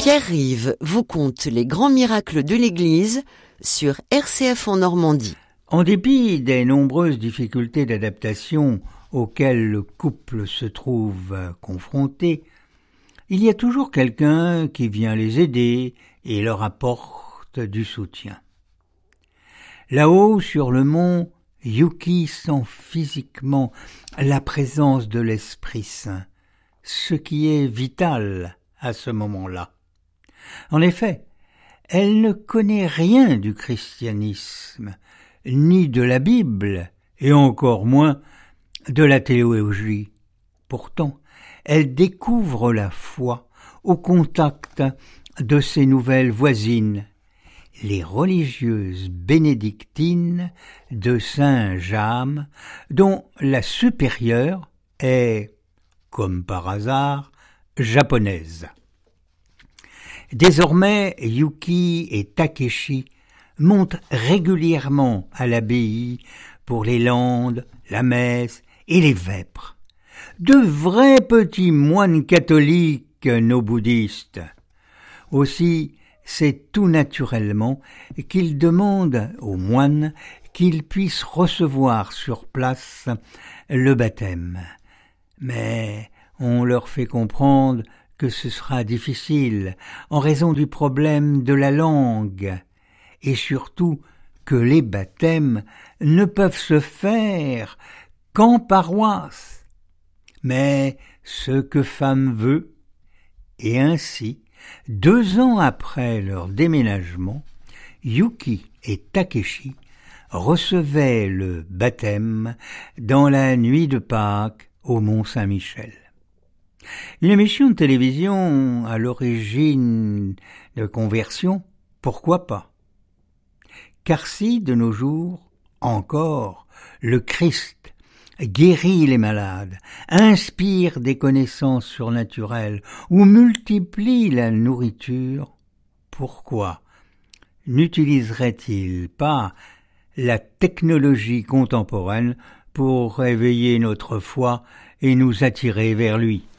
Pierre Rive vous conte les grands miracles de l'Église sur RCF en Normandie. En dépit des nombreuses difficultés d'adaptation auxquelles le couple se trouve confronté, il y a toujours quelqu'un qui vient les aider et leur apporte du soutien. Là-haut, sur le mont, Yuki sent physiquement la présence de l'Esprit Saint, ce qui est vital à ce moment-là. En effet, elle ne connaît rien du christianisme, ni de la Bible, et encore moins de la théologie. Pourtant, elle découvre la foi au contact de ses nouvelles voisines, les religieuses bénédictines de Saint-James, dont la supérieure est, comme par hasard, japonaise. Désormais, Yuki et Takeshi montent régulièrement à l'abbaye pour les landes, la messe et les vêpres. De vrais petits moines catholiques, nos bouddhistes. Aussi, c'est tout naturellement qu'ils demandent aux moines qu'ils puissent recevoir sur place le baptême. Mais on leur fait comprendre que ce sera difficile en raison du problème de la langue et surtout que les baptêmes ne peuvent se faire qu'en paroisse. Mais ce que femme veut, et ainsi, 2 ans après leur déménagement, Yuki et Takeshi recevaient le baptême dans la nuit de Pâques au Mont-Saint-Michel. Une émission de télévision à l'origine de conversion, pourquoi pas? Car si, de nos jours, encore, le Christ guérit les malades, inspire des connaissances surnaturelles ou multiplie la nourriture, pourquoi n'utiliserait-il pas la technologie contemporaine pour réveiller notre foi et nous attirer vers lui?